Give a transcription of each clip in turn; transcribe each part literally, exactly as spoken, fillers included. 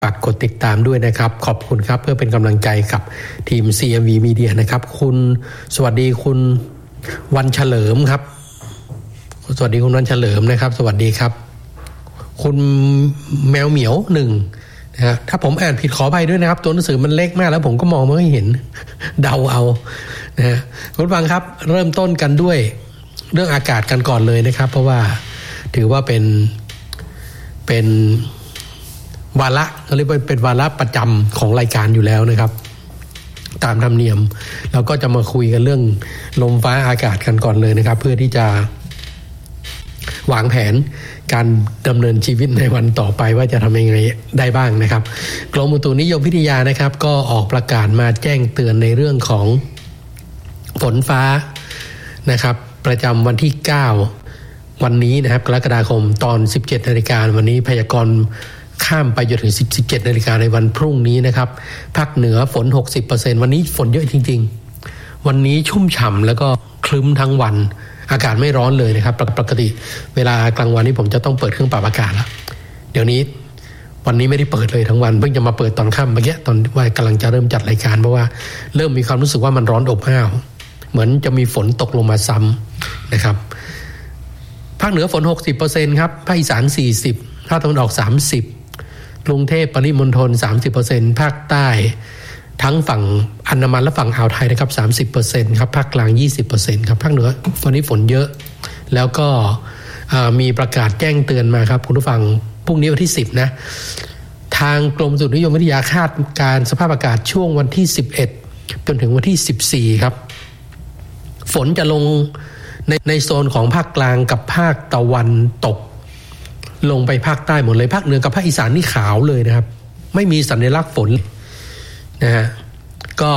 ฝากกดติดตามด้วยนะครับขอบคุณครับเพื่อเป็นกำลังใจกับทีม ซี เอ็ม วี Media นะครับคุณสวัสดีคุณวันเฉลิมครับสวัสดีคุณวันเฉลิมนะครับสวัสดีครับคุณแมวเหมียวหนึ่งนะฮะถ้าผมอ่านผิดขออภัยด้วยนะครับตัวหนังสือมันเล็กมากแล้วผมก็มองไม่เห็นเดาเอานะฮะคุณฟังครับเริ่มต้นกันด้วยเรื่องอากาศกันก่อนเลยนะครับเพราะว่าถือว่าเป็นเป็นวาระเขาเรียกว่าเป็นวาระประจำของรายการอยู่แล้วนะครับตามธรรมเนียมเราก็จะมาคุยกันเรื่องลมฟ้าอากาศกันก่อนเลยนะครับเพื่อที่จะวางแผนการดำเนินชีวิตในวันต่อไปว่าจะทำยังไงได้บ้างนะครับกรมอุตุนิยมวิทยานะครับก็ออกประกาศมาแจ้งเตือนในเรื่องของฝนฟ้านะครับประจำวันที่เก้าวันนี้นะครับกรกฎาคมตอน สิบเจ็ดนาฬิกา นวันนี้พยากรณ์ข้ามไปจนถึงสิบเจ็ดนาฬิกาในวันพรุ่งนี้นะครับภาคเหนือฝน หกสิบเปอร์เซ็นต์ วันนี้ฝนเยอะจริงๆวันนี้ชุ่มฉ่ำแล้วก็ครึ้มทั้งวันอากาศไม่ร้อนเลยนะครับปกติเวลากลางวันนี้ผมจะต้องเปิดเครื่องปรับอากาศแล้วเดี๋ยวนี้วันนี้ไม่ได้เปิดเลยทั้งวันเพิ่งจะมาเปิดตอนค่ำเมื่อกี้ตอนว่ากำลังจะเริ่มจัดรายการเพราะว่าเริ่มมีความรู้สึกว่ามันร้อนอบอ้าวเหมือนจะมีฝนตกลงมาซ้ำนะครับภาคเหนือฝน หกสิบเปอร์เซ็นต์ ครับภาคอีสานสี่สิบภาคตะวันออกสามสิบกรุงเทพปริมณฑล สามสิบเปอร์เซ็นต์ ภาคใต้ทั้งฝั่งอันดามันและฝั่งอ่าวไทยนะครับ สามสิบเปอร์เซ็นต์ ครับภาคกลาง ยี่สิบเปอร์เซ็นต์ ครับภาคเหนือวันนี้ฝนเยอะแล้วก็มีประกาศแจ้งเตือนมาครับคุณผู้ฟังพรุ่งนี้วันที่สิบนะทางกรมอุตุนิยมวิทยาคาดการสภาพอากาศช่วงวันที่สิบเอ็ดจนถึงวันที่สิบสี่ครับฝนจะลงในในโซนของภาคกลางกับภาคตะวันตกลงไปภาคใต้หมดเลยภาคเหนือกับภาคอีสานนี่ขาวเลยนะครับไม่มีสัญลักษณ์ฝนนะฮะก็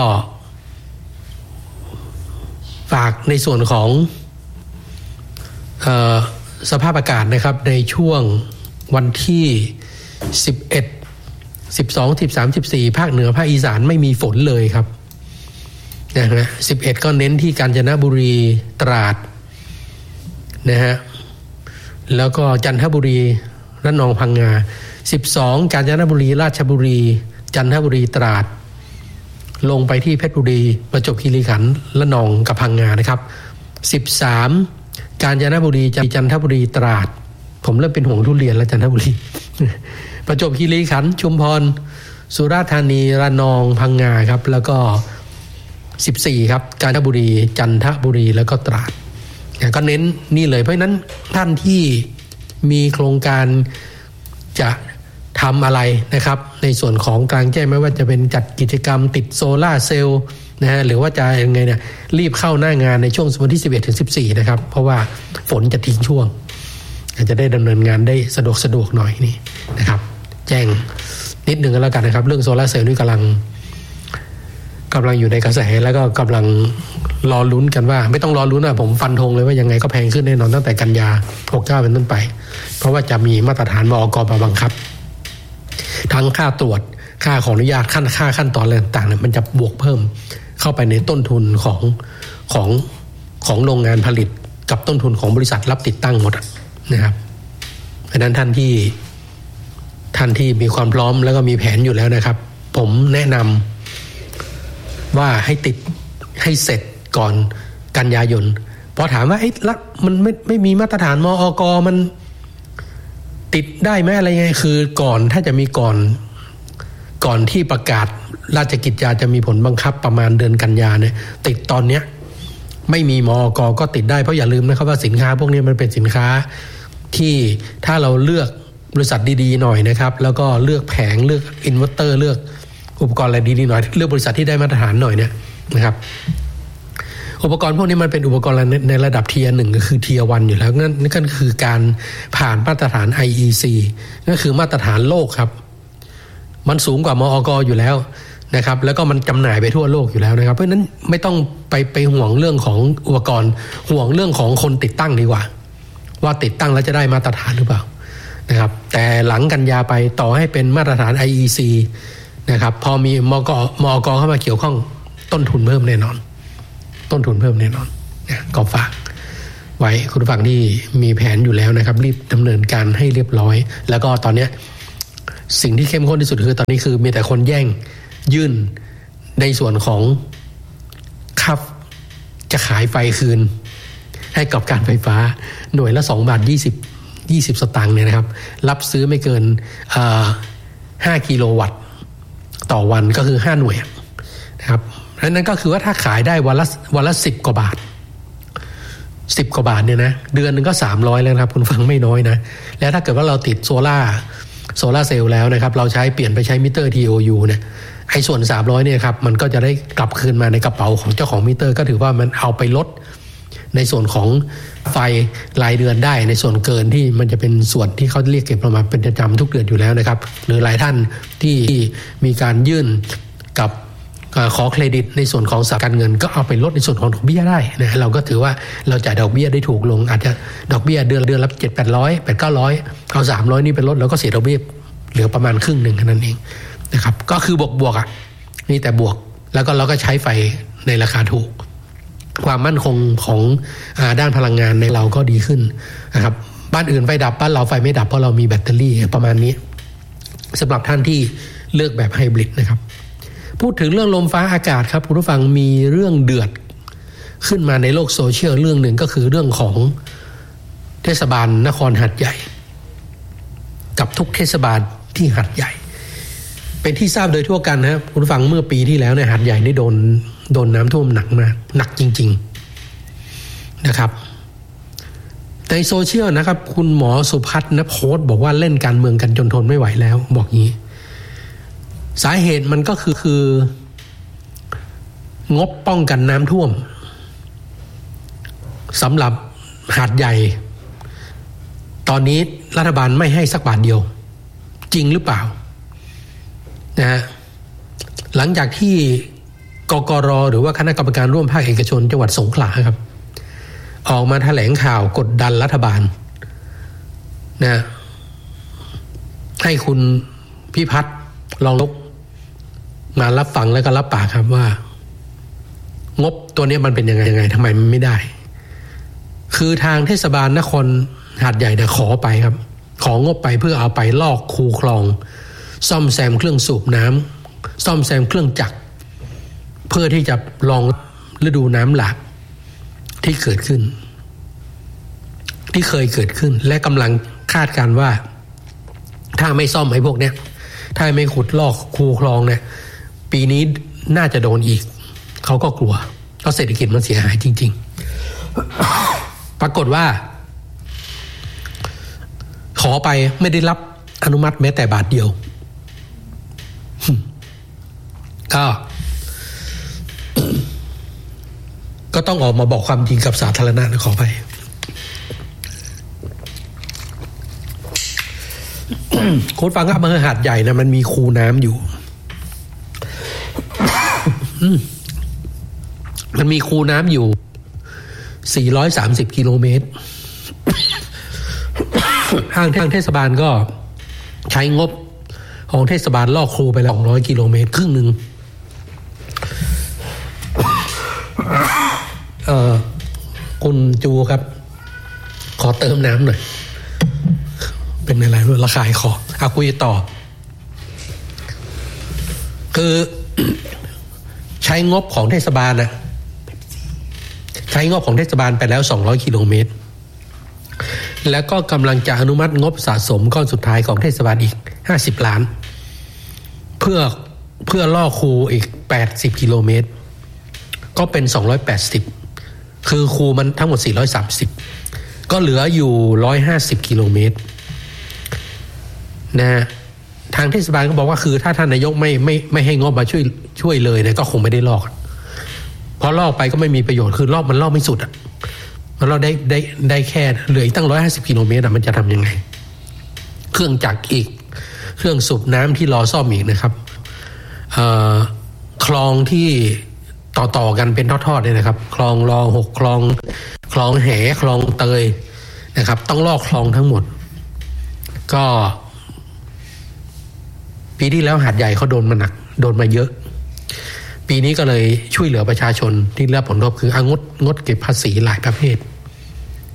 ฝากในส่วนของเอ่อสภาพอากาศนะครับในช่วงวันที่สิบเอ็ด สิบสอง สิบสาม สิบสี่ภาคเหนือภาคอีสานไม่มีฝนเลยครับนะฮะสิบเอ็ดก็เน้นที่กาญจนบุรีตราดนะฮะแล้วก็จันทบุรีระนองพังงาสิบสองกาญจนบุรีราชบุรีจันทบุรีตราดลงไปที่เพชรบุรีประจวบคีรีขันธ์ระนองกับพังงานะครับสิบสามกาญจนบุรีจันทบุรีตราดผมเริ่มเป็นห่วงทุเรียนแล้วจันทบุรี ประจวบคีรีขันธ์ชุมพรสุราษฎร์ธานีระนองพังงาครับแล้วก็สิบสี่ครับกาญจนบุรีจันทบุรีแล้วก็ตราดก็เน้นนี่เลยเพราะฉะนั้นท่านที่มีโครงการจะทำอะไรนะครับในส่วนของกลางแจ้งไม่ว่าจะเป็นจัดกิจกรรมติดโซล่าเซลล์นะฮะหรือว่าจะยังไงเนี่ยรีบเข้าหน้างานในช่วงวันที่สิบเอ็ดถึงสิบสี่นะครับเพราะว่าฝนจะทิ้งช่วงอาจจะได้ดำเนินงานได้สะดวกสะดวกหน่อยนี่นะครับแจ้งนิดนึงก็แล้วกันนะครับเรื่องโซล่าเซลล์นี่กำลังกำลังอยู่ในกระแสแล้วก็กำลังรอลุ้นกันว่าไม่ต้องรอลุ้นนะผมฟันธงเลยว่ายังไงก็แพงขึ้นแน่นอนตั้งแต่กันยาหกสิบเก้าเป็นต้นไปเพราะว่าจะมีมาตรฐานมอก.มาบังคับทั้งค่าตรวจค่าขออนุญาตขั้นค่าขั้นตอนอะไรต่างๆเนี่ยมันจะบวกเพิ่มเข้าไปในต้นทุนของของของโรงงานผลิตกับต้นทุนของบริษัทรับติดตั้งหมดนะครับเพราะฉะนั้นท่านที่ท่านที่มีความพร้อมแล้วก็มีแผนอยู่แล้วนะครับผมแนะนำว่าให้ติดให้เสร็จก่อนกันยายนพอถามว่าไอ้ละมันไม่ไม่มีมาตรฐานมอก.มันติดได้ไหมอะไรไงคือก่อนถ้าจะมีก่อนก่อนที่ประกาศราชกิจจาจะมีผลบังคับประมาณเดือนกันยาเนี่ยติดตอนเนี้ยไม่มีมอก.ก็ติดได้เพราะอย่าลืมนะครับว่าสินค้าพวกนี้มันเป็นสินค้าที่ถ้าเราเลือกบริษัทดีๆหน่อยนะครับแล้วก็เลือกแผงเลือกอินเวอร์เตอร์เลือกอุปกรณ์อะไรดีๆหน่อยเลือกบริษัทที่ได้มาตรฐานหน่อยเนี่ยนะครับอุปกรณ์พวกนี้มันเป็นอุปกรณ์ในระดับเทียร์หนึ่งก็คือเทียร์วันอยู่แล้วนั่นนั่นก็คือการผ่านมาตรฐาน ไอ อี ซี ก็คือมาตรฐานโลกครับมันสูงกว่ามอก.อยู่แล้วนะครับแล้วก็มันจำหน่ายไปทั่วโลกอยู่แล้วนะครับเพราะฉะนั้นไม่ต้องไปไปห่วงเรื่องของอุปกรณ์ห่วงเรื่องของคนติดตั้งดีกว่าว่าติดตั้งแล้วจะได้มาตรฐานหรือเปล่านะครับแต่หลังกันยาไปต่อให้เป็นมาตรฐาน ไอ อี ซี นะครับพอมีมก.มอก.เข้ามาเกี่ยวข้องต้นทุนเพิ่มแน่นอนต้นทุนเพิ่มแน่นอนนะก็ฝากไว้คุณผู้ฟังที่มีแผนอยู่แล้วนะครับรีบดำเนินการให้เรียบร้อยแล้วก็ตอนนี้สิ่งที่เข้มข้นที่สุดคือตอนนี้คือมีแต่คนแย่งยื่นในส่วนของคับจะขายไฟคืนให้กับการไฟฟ้าหน่วยละสองบาทยี่สิบ ยี่สิบสตางค์เนี่ยนะครับรับซื้อไม่เกินเอ่อห้ากิโลวัตต์ต่อวันก็คือห้าหน่วยนะครับดังนั้นก็คือว่าถ้าขายได้วันละวันละสิบกว่าบาทสิบกว่าบาทเนี่ยนะเดือนนึงก็สามร้อยแล้วครับคุณฟังไม่น้อยนะแล้วถ้าเกิดว่าเราติดโซล่าโซล่าเซลล์แล้วนะครับเราใช้เปลี่ยนไปใช้มิเตอร์ ที โอ ยู เนี่ยไอ้ส่วนสามร้อยเนี่ยครับมันก็จะได้กลับคืนมาในกระเป๋าของเจ้าของมิเตอร์ก็ถือว่ามันเอาไปลดในส่วนของไฟรายเดือนได้ในส่วนเกินที่มันจะเป็นส่วนที่เขาเรียกเก็บประมาณเป็นประจำทุกเดือนอยู่แล้วนะครับหรือหลายท่านที่มีการยื่นกับขอเครดิตในส่วนของสถาบันการเงินก็เอาไปลดในส่วนของดอกเบี้ยได้นะเราก็ถือว่าเราจ่ายดอกเบี้ยได้ถูกลงอาจจะดอกเบี้ยเดือนเดือนละเจ็ดแปดร้อยแปดเก้าร้อยเอาสามร้อยนี่เป็นลดแล้วก็เสียดอกเบี้ยเหลือประมาณครึ่งหนึ่งแค่นั้นเองนะครับก็คือบวกบวกอ่ะนี่แต่บวกแล้วก็เราก็ใช้ไฟในราคาถูกความมั่นคงของด้านพลังงานในเราก็ดีขึ้นนะครับบ้านอื่นไฟดับบ้านเราไฟไม่ดับเพราะเรามีแบตเตอรี่ประมาณนี้สำหรับท่านที่เลือกแบบไฮบริดนะครับพูดถึงเรื่องลมฟ้าอากาศครับคุณผู้ฟังมีเรื่องเดือดขึ้นมาในโลกโซเชียลเรื่องหนึ่งก็คือเรื่องของเทศบาลนครหาดใหญ่กับทุกเทศบาลที่หาดใหญ่เป็นที่ทราบโดยทั่วกันนะครับคุณผู้ฟังเมื่อปีที่แล้วเนี่ยหาดใหญ่ได้โดนโดนน้ำท่วมหนักมากหนักจริงๆนะครับในโซเชียลนะครับคุณหมอสุพัฒน์นะโพสต์บอกว่าเล่นการเมืองกันจนทนไม่ไหวแล้วบอกงี้สาเหตุมันก็คือคืองบป้องกันน้ำท่วมสำหรับหาดใหญ่ตอนนี้รัฐบาลไม่ให้สักบาทเดียวจริงหรือเปล่านะฮะหลังจากที่กกร.หรือว่าคณะกรรมการร่วมภาคเอกชนจังหวัดสงขลาครับออกมาแถลงข่าวกดดันรัฐบาลนะให้คุณพิพัฒน์รองนายกมารับฟังแล้วก็รับปากครับว่างบตัวนี้มันเป็นยังไงยังไงทำไมมันไม่ได้คือทางเทศบาลนครหาดใหญ่เนี่ยขอไปครับของบไปเพื่อเอาไปลอกคูคลองซ่อมแซมเครื่องสูบน้ำซ่อมแซมเครื่องจักรเพื่อที่จะรองฤดูน้ำหลากที่เกิดขึ้นที่เคยเกิดขึ้นและกำลังคาดการว่าถ้าไม่ซ่อมไอ้พวกเนี้ยถ้าไม่ขุดลอกคูคลองเนี่ยปีนี้น่าจะโดนอีกเขาก็กลัวเพราะเศรษฐกิจมันเสียหายจริงๆ ปรากฏว่าขอไปไม่ได้รับอนุมัติแม้แต่บาทเดียวก็ก็ต้องออกมาบอกความจริงกับสาธารณะนะขอไปโค้ดฟังครับอำเภอหาดใหญ่นะมันมีคูน้ำอยู่มันมีคูน้ำอยู่สี่ร้อยสามสิบกิโลเมตรทางทางเทศบาลก็ใช้งบของเทศบาลลอกคูไปแล้วสองร้อยกิโลเมตรครึ่งหนึ่งเอ่อคุณจูครับขอเติมน้ำหน่อยเป็นอะไรราคาขอเอาคุยต่อคือใช้งบของเทศบาลนะใช้งบของเทศบาลไปแล้วสองร้อยกิโลเมตรแล้วก็กำลังจะอนุมัติงบสะสมก้อนสุดท้ายของเทศบาลอีกห้าสิบล้านเพื่อเพื่อล่อคูอีกแปดสิบกิโลเมตรก็เป็นสองร้อยแปดสิบคือคูมันทั้งหมดสี่ร้อยสามสิบก็เหลืออยู่หนึ่งร้อยห้าสิบกิโลเมตรนะทางเทศบาลก็บอกว่าคือถ้าท่านนายกไม่ไม่ไม่ให้งบมาช่วยช่วยเลยเนี่ยก็คงไม่ได้ลอกเพราะลอกไปก็ไม่มีประโยชน์คือลอกมันลอกไม่สุดอ่ะมันเราได้ได้ได้แค่เหลืออีกตั้งหนึ่งร้อยห้าสิบกิโลเมตรอ่ะมันจะทำยังไงเครื่องจักรอีกเครื่องสูบน้ำที่รอซ่อมอีกนะครับเอ่อคลองที่ต่อๆกันเป็นทอดๆเนี่ยนะครับคลองรอหกคลองคลองแหคลองเตยนะครับต้องลอกคลองทั้งหมดก็ปีที่แล้วหาดใหญ่เขาโดนมาหนักโดนมาเยอะปีนี้ก็เลยช่วยเหลือประชาชนที่ได้รับผลกระทบคืออ่ะงดงดเก็บภาษีหลายประเภท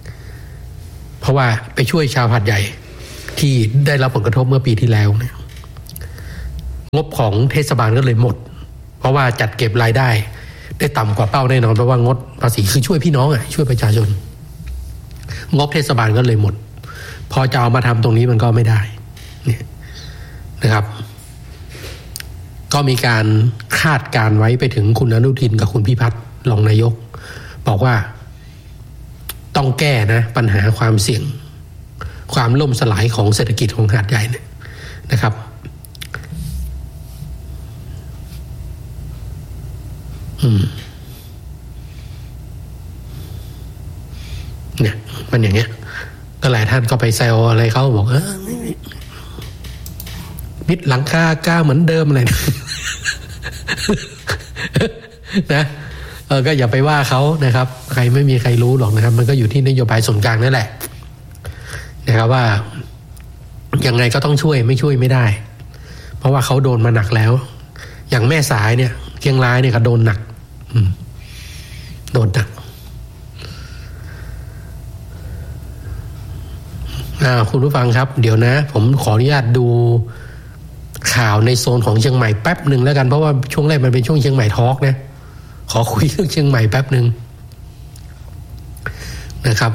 เพราะว่าไปช่วยชาวหาดใหญ่ที่ได้รับผลกระทบเมื่อปีที่แล้วเนี่ยงบของเทศบาลก็เลยหมดเพราะว่าจัดเก็บรายได้ได้ต่ำกว่าเป้าแน่นอนเพราะว่างดภาษีคือช่วยพี่น้องอ่ะช่วยประชาชนงบเทศบาลก็เลยหมดพอจะเอามาทำตรงนี้มันก็ไม่ได้เนี่ยนะครับก็มีการคาดการไว้ไปถึงคุณอนุทินกับคุณพิพัฒน์รองนายกบอกว่าต้องแก้นะปัญหาความเสี่ยงความล่มสลายของเศรษฐกิจของหาดใหญ่เนี่ยนะครับอืมเนี่ยมันอย่างเงี้ยก็หลายท่านก็ไปแซวอะไรเขาบอกเออมิดหลังคาก้าเหมือนเดิมอะไร นะเออก็อย่าไปว่าเขานะครับใครไม่มีใครรู้หรอกนะครับมันก็อยู่ที่นโยบายส่วนกลางนั่นแหละนะครับว่ายังไงก็ต้องช่วยไม่ช่วยไม่ได้เพราะว่าเขาโดนมาหนักแล้วอย่างแม่สายเนี่ยเชียงรายเนี่ยก็โดนหนักโดนหนักอ่าคุณผู้ฟังครับเดี๋ยวนะผมขออนุญาตดูข่าวในโซนของเชียงใหม่แป๊บหนึ่งแล้วกันเพราะว่าช่วงแรกมันเป็นช่วงเชียงใหม่ทอล์กนะขอคุยเรื่องเชียงใหม่แป๊บหนึ่งนะครับ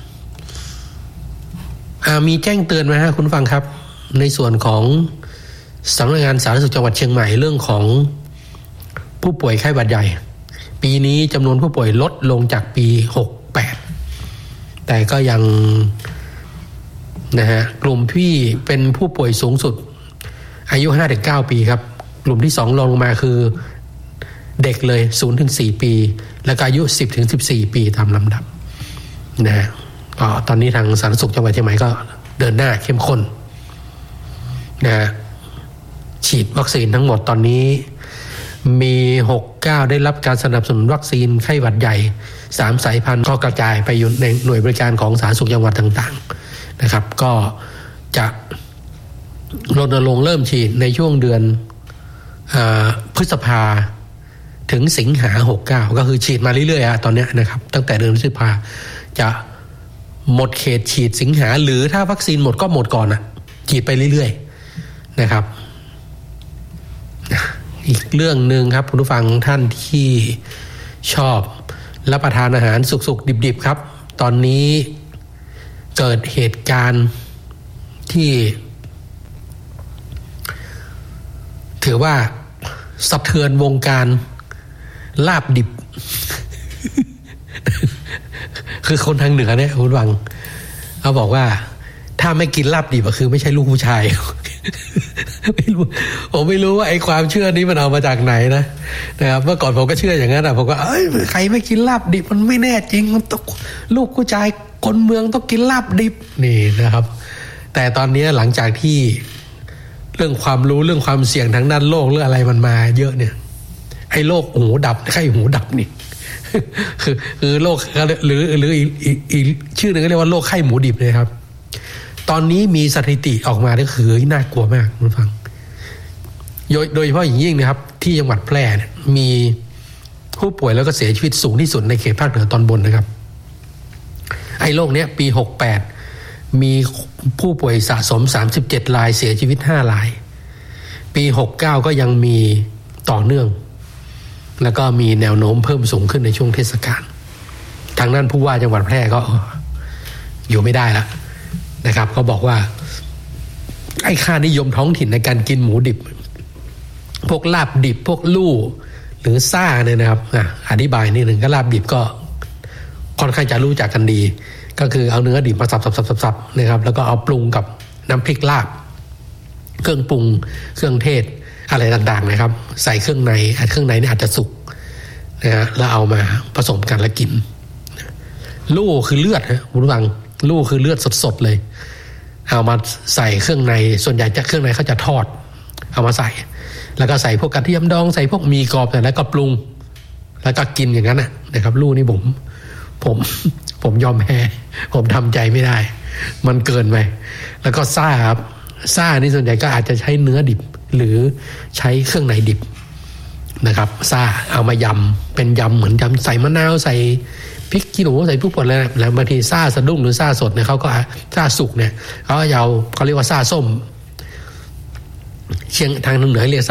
อ่ามีแจ้งเตือนมาฮะคุณผู้ฟังครับในส่วนของสำนักงานสาธารณสุขจังหวัดเชียงใหม่เรื่องของผู้ป่วยไข้หวัดใหญ่ปีนี้จำนวนผู้ป่วยลดลงจากปีหกสิบแปดแต่ก็ยังนะฮะกลุ่มที่เป็นผู้ป่วยสูงสุดอายุ ห้าถึงเก้า ปีครับกลุ่มที่สองรองลงมาคือเด็กเลย ศูนย์ถึงสี่ ปีแล้วก็อายุ สิบถึงสิบสี่ ปีตามลำดับนะฮะก็ตอนนี้ทางสาธารณสุขจังหวัดเชียงใหม่ก็เดินหน้าเข้มข้นนะฮะฉีดวัคซีนทั้งหมดตอนนี้มีหกสิบเก้าได้รับการสนับสนุนวัคซีนไข้หวัดใหญ่สามสายพันธุ์ก็กระจายไปอยู่ในหน่วยบริการของสาธารณสุขจังหวัดต่างๆนะครับก็จะรณรงค์เริ่มฉีดในช่วงเดือนพฤษภาถึงสิงหาหกสิบเก้าก็คือฉีดมาเรื่อยๆอะตอนนี้นะครับตั้งแต่เดือนพฤษภาจะหมดเขตฉีดสิงหาหรือถ้าวัคซีนหมดก็หมดก่อนอะฉีดไปเรื่อยๆนะครับอีกเรื่องนึงครับคุณผู้ฟังท่านที่ชอบรับประทานอาหารสุกๆดิบๆครับตอนนี้เกิดเหตุการณ์ที่ถือว่าสะเทือนวงการลาบดิบ คือคนทางเหนือเนี่ยคุณฟังเขาบอกว่าถ้าไม่กินลาบดิบก็คือไม่ใช่ลูกผู้ชาย ไม่รู้ผมไม่รู้ว่าไอ้ความเชื่อนี้มันเอามาจากไหนนะนะครับเมื่อก่อนผมก็เชื่ออย่างนั้นอ่ะผมก็เอ้ยใครไม่กินลาบดิบมันไม่แน่จริงมันต้องลูกผู้ชายคนเมืองต้องกินลาบดิบนี่นะครับแต่ตอนนี้หลังจากที่เรื่องความรู้เรื่องความเสี่ยงทางด้านโรคเรื่องอะไรมันมาเยอะเนี่ยไอ้โรคหูดับไข้หูดับนี่ คือคือโรคหรือหรืออีกอีกชื่อหนึ่งก็เรียกว่าโรคไข้หมูดิบเลยครับตอนนี้มีสถิติออกมาก็คือน่ากลัวมากคุณฟังโดยโดยเฉพาะอย่างยิ่งนะครับที่จังหวัดแพร่เนี่ยมีผู้ป่วยแล้วก็เสียชีวิตสูงที่สุดในเขตภาคเหนือตอนบนนะครับไอ้โรคเนี้ยปีหกสิบแปดมีผู้ป่วยสะสมสามสิบเจ็ดรายเสียชีวิตห้ารายปีหกสิบเก้าก็ยังมีต่อเนื่องแล้วก็มีแนวโน้มเพิ่มสูงขึ้นในช่วงเทศกาลทางนั้นผู้ว่าจังหวัดแพร่ก็อยู่ไม่ได้แล้วนะครับก็บอกว่าไอ้ค่านิยมท้องถิ่นในการกินหมูดิบพวกลาบดิบพวกลู่หรือซ่าเนี่ยนะครับอ่ะอธิบายนิดหนึ่งก็ลาบดิบก็ค่อนข้างจะรู้จักกันดีก็คือเอาเนื้อดิบมาสับๆๆๆนะครับแล้วก็เอาปรุงกับน้ำพริกลาบเครื่องปรุงเครื่องเทศอะไรต่างๆนะครับใส่เครื่องในเครื่องในนี่อาจจะสุกนะฮะแล้วเอามาผสมกันแล้วกินลู่คือเลือดฮะคุณผู้ฟังลู่คือเลือดสดๆเลยเอามาใส่เครื่องในส่วนใหญ่จะเครื่องในเขาจะทอดเอามาใส่แล้วก็ใส่พวกกระเทียมดองใส่พวกหมี่กรอบแต่แล้วก็ปรุงแล้วก็กินอย่างนั้นนะครับลู่นี่ผมผมผมยอมแพ้ผมทำใจไม่ได้มันเกินไปแล้วก็ซ่าครับซ่านี่ส่วนใหญ่ก็อาจจะใช้เนื้อดิบหรือใช้เครื่องในดิบนะครับซ่าเอามายำเป็นยำเหมือนยำใส่มะนาวใส่พริกขี้หนูใส่พวกอะไรแล้วบางทีซ่าสะดุ้งหรือซ่าสดเนี่ยเขาก็ซ่าสุกเนี่ยเขาก็เอาเขาเรียกว่าซ่าส้มเชียงทางเหนือเรียก